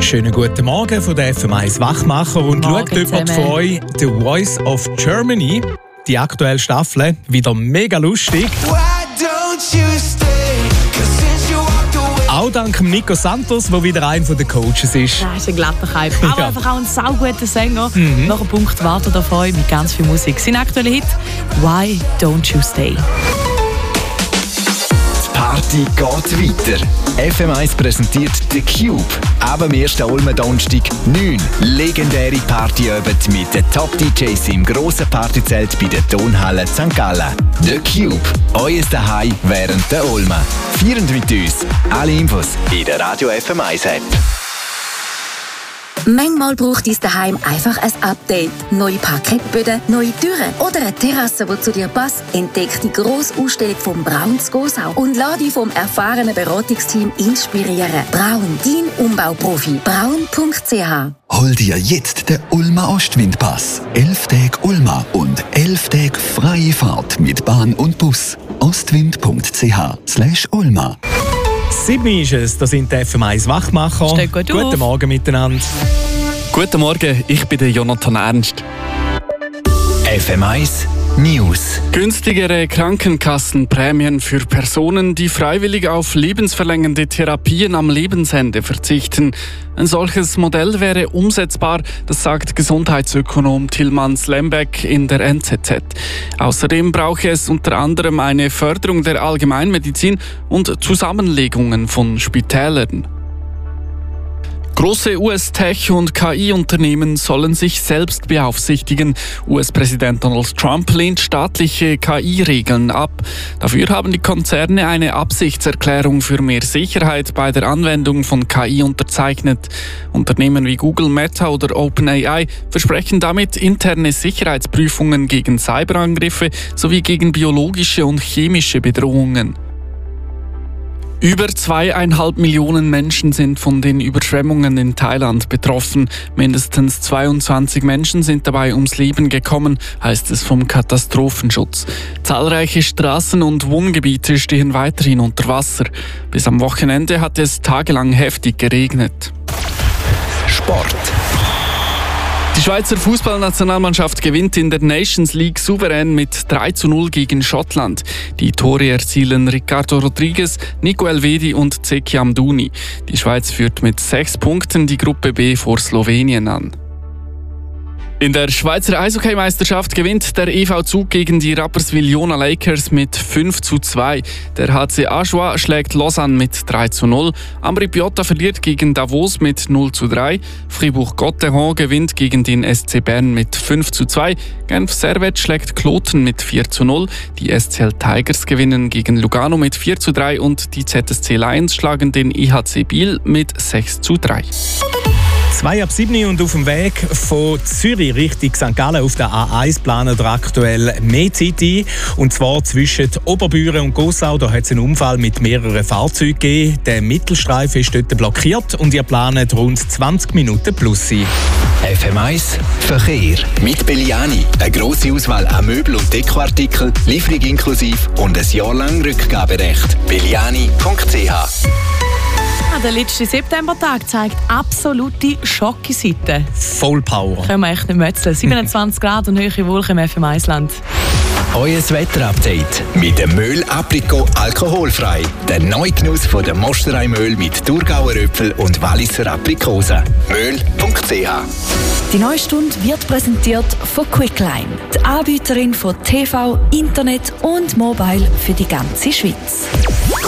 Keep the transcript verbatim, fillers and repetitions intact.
Schönen guten Morgen von der F M eins Wachmacher. Und schaut jemand von euch The Voice of Germany, die aktuelle Staffel, wieder mega lustig. Auch dank Nico Santos, der wieder einer der Coaches ist. Das ist ein glatter Hype. Aber Ja. einfach auch ein sauguter Sänger. Mhm. Noch ein Punkt wartet auf euch mit ganz viel Musik. Sein aktueller Hit «Why Don't You Stay». Die Party geht weiter. F M eins präsentiert «The Cube». Ab am ersten Olmen-Donnerstag neun legendäre Partyabende mit den Top-D Js im grossen Partyzelt bei der Tonhalle Sankt Gallen. «The Cube», euer Daheim während der Olmen. Feiern mit uns. Alle Infos in der Radio F M eins App. Manchmal braucht dein Daheim einfach ein Update. Neue Parkettböden, neue Türen oder eine Terrasse, die zu dir passt. Entdeck die grosse Ausstellung von Braun zu Gosau und lass dich vom erfahrenen Beratungsteam inspirieren. Braun, dein Umbauprofi. braun punkt c h. Hol dir jetzt den Ulma Ostwindpass. Elf Tage Ulma und elf Tage freie Fahrt mit Bahn und Bus. ostwind punkt c h slash ulma. sieben ist es, da sind die F M eins Wachmacher. Steht gut Guten auf. Morgen miteinander. Guten Morgen, ich bin der Jonathan Ernst. F M eins News. Günstigere Krankenkassenprämien für Personen, die freiwillig auf lebensverlängernde Therapien am Lebensende verzichten. Ein solches Modell wäre umsetzbar, das sagt Gesundheitsökonom Tilman Lembeck in der N Z Z. Außerdem brauche es unter anderem eine Förderung der Allgemeinmedizin und Zusammenlegungen von Spitälern. Große U S-Tech- und K I-Unternehmen sollen sich selbst beaufsichtigen. U S-Präsident Donald Trump lehnt staatliche K I-Regeln ab. Dafür haben die Konzerne eine Absichtserklärung für mehr Sicherheit bei der Anwendung von K I unterzeichnet. Unternehmen wie Google, Meta oder OpenAI versprechen damit interne Sicherheitsprüfungen gegen Cyberangriffe sowie gegen biologische und chemische Bedrohungen. Über zweieinhalb Millionen Menschen sind von den Überschwemmungen in Thailand betroffen. Mindestens zweiundzwanzig Menschen sind dabei ums Leben gekommen, heißt es vom Katastrophenschutz. Zahlreiche Straßen und Wohngebiete stehen weiterhin unter Wasser. Bis am Wochenende hat es tagelang heftig geregnet. Sport. Die Schweizer Fußballnationalmannschaft gewinnt in der Nations League souverän mit drei zu null gegen Schottland. Die Tore erzielen Ricardo Rodriguez, Nico Elvedi und Zeki Amdouni. Die Schweiz führt mit sechs Punkten die Gruppe B vor Slowenien an. In der Schweizer Eishockeymeisterschaft gewinnt der E V Zug gegen die Rapperswil Jona Lakers mit fünf zu zwei. Der H C Ajoie schlägt Lausanne mit drei zu null. Ambri Piotta verliert gegen Davos mit null zu drei. Fribourg-Gotteron gewinnt gegen den S C Bern mit fünf zu zwei. Genf Servette schlägt Kloten mit vier zu null. Die S C L Tigers gewinnen gegen Lugano mit vier zu drei und die Z S C Lions schlagen den I H C Biel mit sechs zu drei. Zwei ab sieben und auf dem Weg von Zürich Richtung Sankt Gallen auf der A eins planen wir aktuell mehr Zeit ein. Und zwar zwischen Oberbüren und Gossau. Da hat es einen Unfall mit mehreren Fahrzeugen gegeben. Der Mittelstreifen ist dort blockiert und ihr plant rund zwanzig Minuten plus sein. F M eins Verkehr. Mit Belliani. Eine grosse Auswahl an Möbel- und Dekoartikeln, Lieferung inklusive und ein Jahr lang Rückgaberecht. belliani punkt c h. Der letzte Septembertag zeigt absolute Schocke-Seiten. Voll Power. Können wir echt nicht mötzeln. siebenundzwanzig Grad und hohe Wolken im F M eins Land. Euer Wetterupdate mit dem Möl Aprikot alkoholfrei. Der neue Genuss von der Mosterei Möl mit Thurgauer Äpfel und Walliser Aprikosen. möl punkt c h. Die neue Stunde wird präsentiert von Quickline, die Anbieterin von T V, Internet und Mobile für die ganze Schweiz.